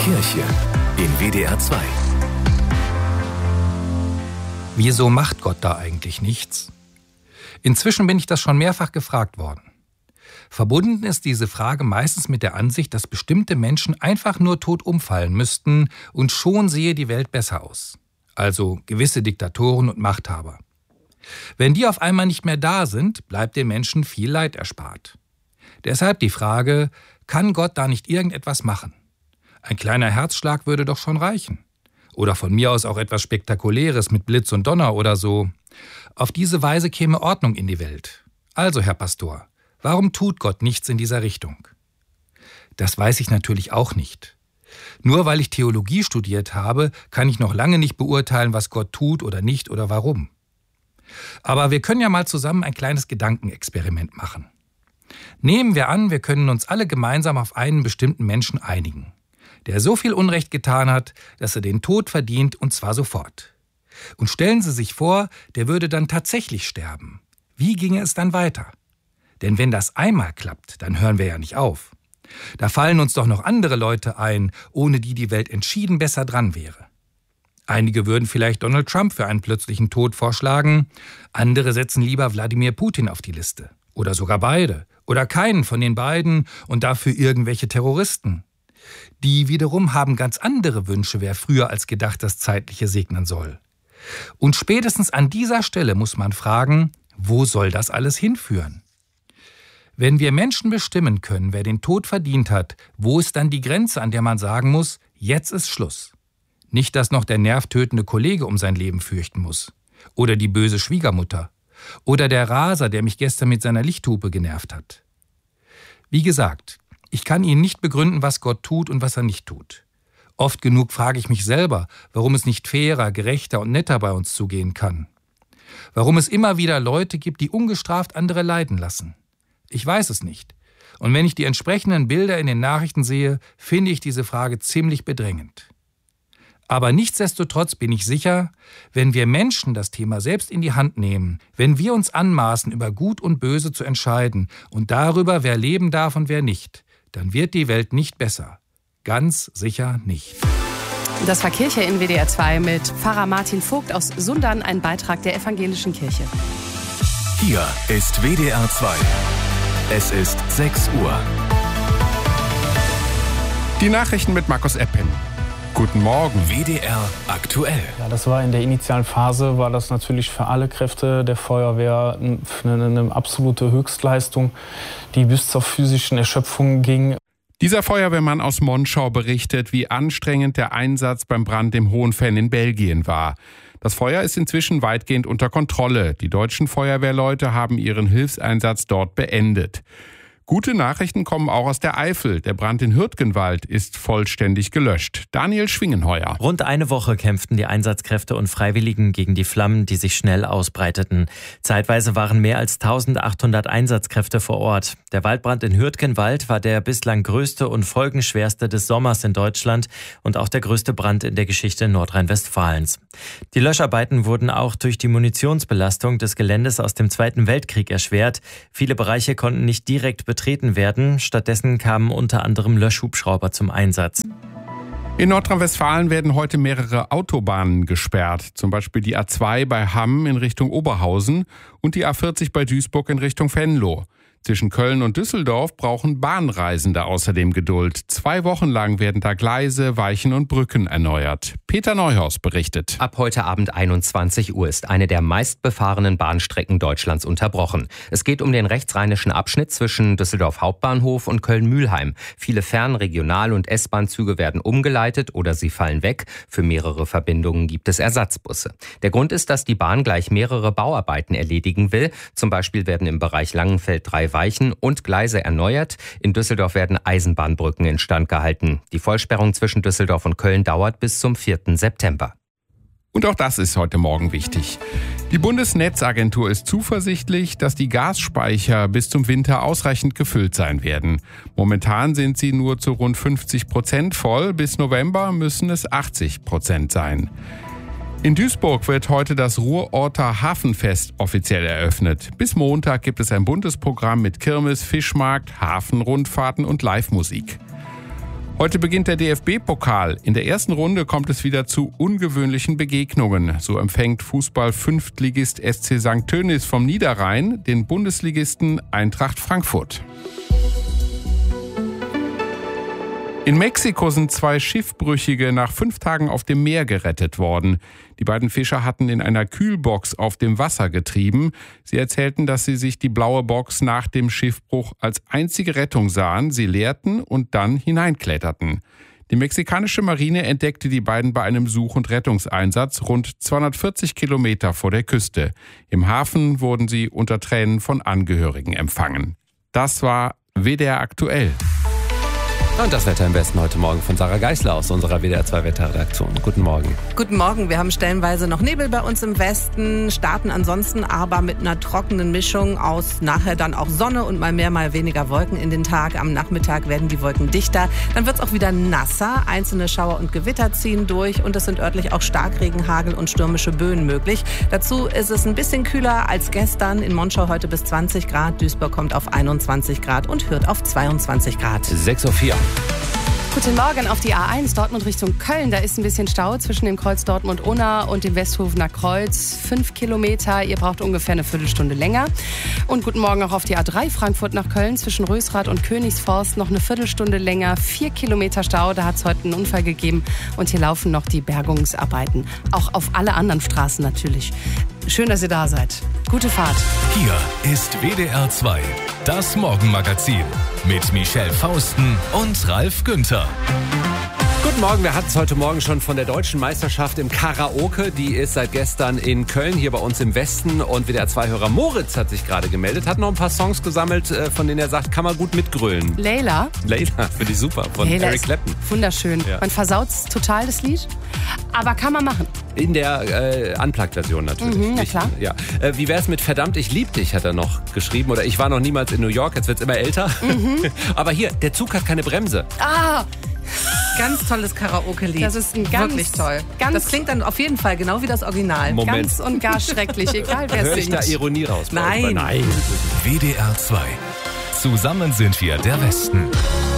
Kirche in WDR 2. Wieso macht Gott da eigentlich nichts? Inzwischen bin ich das schon mehrfach gefragt worden. Verbunden ist diese Frage meistens mit der Ansicht, dass bestimmte Menschen einfach nur tot umfallen müssten und schon sehe die Welt besser aus. Also gewisse Diktatoren und Machthaber. Wenn die auf einmal nicht mehr da sind, bleibt den Menschen viel Leid erspart. Deshalb die Frage, kann Gott da nicht irgendetwas machen? Ein kleiner Herzschlag würde doch schon reichen. Oder von mir aus auch etwas Spektakuläres mit Blitz und Donner oder so. Auf diese Weise käme Ordnung in die Welt. Also, Herr Pastor, warum tut Gott nichts in dieser Richtung? Das weiß ich natürlich auch nicht. Nur weil ich Theologie studiert habe, kann ich noch lange nicht beurteilen, was Gott tut oder nicht oder warum. Aber wir können ja mal zusammen ein kleines Gedankenexperiment machen. Nehmen wir an, wir können uns alle gemeinsam auf einen bestimmten Menschen einigen, der so viel Unrecht getan hat, dass er den Tod verdient, und zwar sofort. Und stellen Sie sich vor, der würde dann tatsächlich sterben. Wie ginge es dann weiter? Denn wenn das einmal klappt, dann hören wir ja nicht auf. Da fallen uns doch noch andere Leute ein, ohne die die Welt entschieden besser dran wäre. Einige würden vielleicht Donald Trump für einen plötzlichen Tod vorschlagen, andere setzen lieber Wladimir Putin auf die Liste. Oder sogar beide. Oder keinen von den beiden und dafür irgendwelche Terroristen. Die wiederum haben ganz andere Wünsche, wer früher als gedacht das Zeitliche segnen soll. Und spätestens an dieser Stelle muss man fragen, wo soll das alles hinführen? Wenn wir Menschen bestimmen können, wer den Tod verdient hat, wo ist dann die Grenze, an der man sagen muss, jetzt ist Schluss? Nicht, dass noch der nervtötende Kollege um sein Leben fürchten muss. Oder die böse Schwiegermutter. Oder der Raser, der mich gestern mit seiner Lichthupe genervt hat. Wie gesagt, ich kann Ihnen nicht begründen, was Gott tut und was er nicht tut. Oft genug frage ich mich selber, warum es nicht fairer, gerechter und netter bei uns zugehen kann. Warum es immer wieder Leute gibt, die ungestraft andere leiden lassen. Ich weiß es nicht. Und wenn ich die entsprechenden Bilder in den Nachrichten sehe, finde ich diese Frage ziemlich bedrängend. Aber nichtsdestotrotz bin ich sicher, wenn wir Menschen das Thema selbst in die Hand nehmen, wenn wir uns anmaßen, über Gut und Böse zu entscheiden und darüber, wer leben darf und wer nicht, dann wird die Welt nicht besser. Ganz sicher nicht. Das war Kirche in WDR 2 mit Pfarrer Martin Vogt aus Sundern, ein Beitrag der Evangelischen Kirche. Hier ist WDR 2. Es ist 6 Uhr. Die Nachrichten mit Markus Eppen. Guten Morgen. WDR aktuell. Ja, das war in der initialen Phase, war das natürlich für alle Kräfte der Feuerwehr eine absolute Höchstleistung, die bis zur physischen Erschöpfung ging. Dieser Feuerwehrmann aus Monschau berichtet, wie anstrengend der Einsatz beim Brand im Hohenfenn in Belgien war. Das Feuer ist inzwischen weitgehend unter Kontrolle. Die deutschen Feuerwehrleute haben ihren Hilfseinsatz dort beendet. Gute Nachrichten kommen auch aus der Eifel. Der Brand in Hürtgenwald ist vollständig gelöscht. Daniel Schwingenheuer. Rund eine Woche kämpften die Einsatzkräfte und Freiwilligen gegen die Flammen, die sich schnell ausbreiteten. Zeitweise waren mehr als 1800 Einsatzkräfte vor Ort. Der Waldbrand in Hürtgenwald war der bislang größte und folgenschwerste des Sommers in Deutschland und auch der größte Brand in der Geschichte Nordrhein-Westfalens. Die Löscharbeiten wurden auch durch die Munitionsbelastung des Geländes aus dem Zweiten Weltkrieg erschwert. Viele Bereiche konnten nicht direkt betreten werden. Stattdessen kamen unter anderem Löschhubschrauber zum Einsatz. In Nordrhein-Westfalen werden heute mehrere Autobahnen gesperrt. Zum Beispiel die A2 bei Hamm in Richtung Oberhausen und die A40 bei Duisburg in Richtung Venlo. Zwischen Köln und Düsseldorf brauchen Bahnreisende außerdem Geduld. 2 Wochen lang werden da Gleise, Weichen und Brücken erneuert. Peter Neuhaus berichtet. Ab heute Abend 21 Uhr ist eine der meistbefahrenen Bahnstrecken Deutschlands unterbrochen. Es geht um den rechtsrheinischen Abschnitt zwischen Düsseldorf Hauptbahnhof und Köln-Mühlheim. Viele Fern-, Regional- und S-Bahn-Züge werden umgeleitet oder sie fallen weg. Für mehrere Verbindungen gibt es Ersatzbusse. Der Grund ist, dass die Bahn gleich mehrere Bauarbeiten erledigen will. Zum Beispiel werden im Bereich Langenfeld 3 Weichen und Gleise erneuert. In Düsseldorf werden Eisenbahnbrücken instand gehalten. Die Vollsperrung zwischen Düsseldorf und Köln dauert bis zum 4. September. Und auch das ist heute Morgen wichtig. Die Bundesnetzagentur ist zuversichtlich, dass die Gasspeicher bis zum Winter ausreichend gefüllt sein werden. Momentan sind sie nur zu rund 50% voll. Bis November müssen es 80% sein. In Duisburg wird heute das Ruhrorter Hafenfest offiziell eröffnet. Bis Montag gibt es ein buntes Programm mit Kirmes, Fischmarkt, Hafenrundfahrten und Live-Musik. Heute beginnt der DFB-Pokal. In der ersten Runde kommt es wieder zu ungewöhnlichen Begegnungen. So empfängt Fußball-Fünftligist SC St. Tönnies vom Niederrhein den Bundesligisten Eintracht Frankfurt. In Mexiko sind 2 Schiffbrüchige nach 5 Tagen auf dem Meer gerettet worden. Die beiden Fischer hatten in einer Kühlbox auf dem Wasser getrieben. Sie erzählten, dass sie sich die blaue Box nach dem Schiffbruch als einzige Rettung sahen. Sie leerten und dann hineinkletterten. Die mexikanische Marine entdeckte die beiden bei einem Such- und Rettungseinsatz rund 240 Kilometer vor der Küste. Im Hafen wurden sie unter Tränen von Angehörigen empfangen. Das war WDR aktuell. Und das Wetter im Westen heute Morgen von Sarah Geisler aus unserer WDR 2 Wetterredaktion. Guten Morgen. Guten Morgen. Wir haben stellenweise noch Nebel bei uns im Westen, starten ansonsten aber mit einer trockenen Mischung aus nachher dann auch Sonne und mal mehr, mal weniger Wolken in den Tag. Am Nachmittag werden die Wolken dichter. Dann wird es auch wieder nasser. Einzelne Schauer und Gewitter ziehen durch und es sind örtlich auch Starkregen, Hagel und stürmische Böen möglich. Dazu ist es ein bisschen kühler als gestern. In Monschau heute bis 20 Grad. Duisburg kommt auf 21 Grad und Hürth auf 22 Grad. 6:04 Uhr. Guten Morgen auf die A1 Dortmund Richtung Köln. Da ist ein bisschen Stau zwischen dem Kreuz Dortmund-Unna und dem Westhofener Kreuz. 5 Kilometer. Ihr braucht ungefähr eine Viertelstunde länger. Und guten Morgen auch auf die A3 Frankfurt nach Köln zwischen Rösrath und Königsforst. Noch eine Viertelstunde länger. 4 Kilometer Stau. Da hat es heute einen Unfall gegeben. Und hier laufen noch die Bergungsarbeiten. Auch auf alle anderen Straßen natürlich. Schön, dass ihr da seid. Gute Fahrt. Hier ist WDR 2, das Morgenmagazin mit Michelle Fausten und Ralf Günther. Guten Morgen, wir hatten es heute Morgen schon von der deutschen Meisterschaft im Karaoke. Die ist seit gestern in Köln, hier bei uns im Westen. Und WDR 2-Hörer Moritz hat sich gerade gemeldet, hat noch ein paar Songs gesammelt, von denen er sagt, kann man gut mitgrölen. Layla, finde ich super, von Layla Eric Clapton. Wunderschön. Ja. Man versaut total das Lied, aber kann man machen. In der Unplugged-Version natürlich. Na klar. Ja. Wie wär's mit Verdammt, ich lieb dich, hat er noch geschrieben. Oder ich war noch niemals in New York, jetzt wird's immer älter. Aber hier, der Zug hat keine Bremse. Ganz tolles Karaoke-Lied. Das ist ein ganz, wirklich toll. ganz- Das klingt dann auf jeden Fall genau wie das Original. Moment. Ganz und gar schrecklich, egal wer Hör ich singt. da Ironie raus? Nein. Nein. WDR 2. Zusammen sind wir der Westen.